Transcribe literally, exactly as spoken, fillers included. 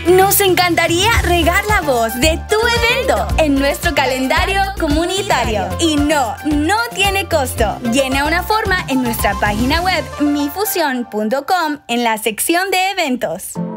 Nos encantaría regar la voz de tu evento en nuestro calendario comunitario. Y no, no tiene costo. Llena una forma en nuestra página web mi fusión punto com en la sección de eventos.